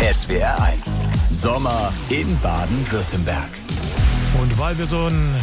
SWR 1. Sommer in Baden-Württemberg. Und weil wir so einen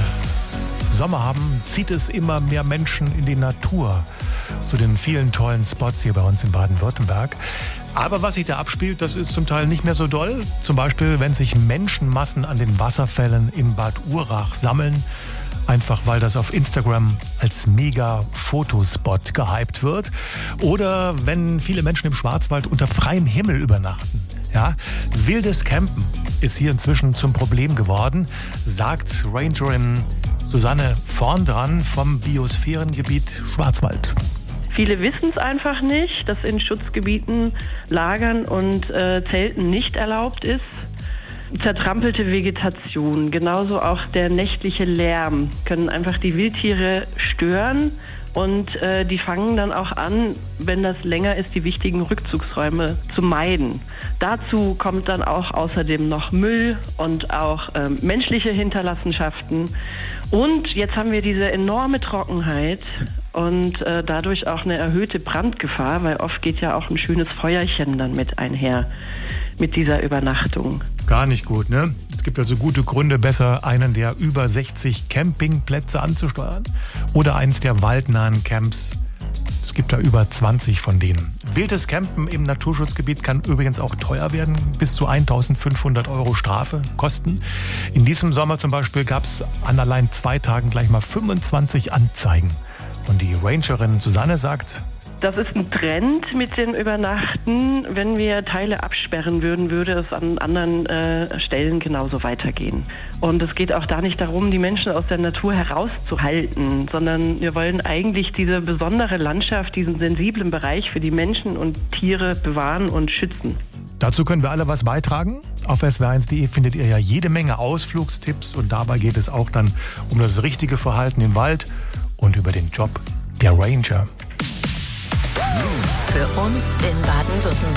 Sommer haben, zieht es immer mehr Menschen in die Natur. Zu den vielen tollen Spots hier bei uns in Baden-Württemberg. Aber was sich da abspielt, das ist zum Teil nicht mehr so doll. Zum Beispiel, wenn sich Menschenmassen an den Wasserfällen in Bad Urach sammeln. Einfach weil das auf Instagram als Mega-Fotospot gehypt wird. Oder wenn viele Menschen im Schwarzwald unter freiem Himmel übernachten. Ja, wildes Campen ist hier inzwischen zum Problem geworden, sagt Rangerin Susanne Vorndran vom Biosphärengebiet Schwarzwald. Viele wissen es einfach nicht, dass in Schutzgebieten Lagern und Zelten nicht erlaubt ist. Zertrampelte Vegetation, genauso auch der nächtliche Lärm können einfach die Wildtiere stören und die fangen dann auch an, wenn das länger ist, die wichtigen Rückzugsräume zu meiden. Dazu kommt dann auch außerdem noch Müll und auch menschliche Hinterlassenschaften. Und jetzt haben wir diese enorme Trockenheit und dadurch auch eine erhöhte Brandgefahr, weil oft geht ja auch ein schönes Feuerchen dann mit einher, mit dieser Übernachtung. Gar nicht gut, ne? Es gibt also gute Gründe, besser einen der über 60 Campingplätze anzusteuern oder eins der waldnahen Camps. Es gibt da über 20 von denen. Wildes Campen im Naturschutzgebiet kann übrigens auch teuer werden, bis zu 1.500 € Strafe kosten. In diesem Sommer zum Beispiel gab es an allein 2 Tagen gleich mal 25 Anzeigen. Und die Rangerin Susanne sagt: Das ist ein Trend mit dem Übernachten. Wenn wir Teile absperren würden, würde es an anderen Stellen genauso weitergehen. Und es geht auch da nicht darum, die Menschen aus der Natur herauszuhalten, sondern wir wollen eigentlich diese besondere Landschaft, diesen sensiblen Bereich für die Menschen und Tiere bewahren und schützen. Dazu können wir alle was beitragen. Auf swr1.de findet ihr ja jede Menge Ausflugstipps und dabei geht es auch dann um das richtige Verhalten im Wald und über den Job der Ranger. Für uns in Baden-Württemberg.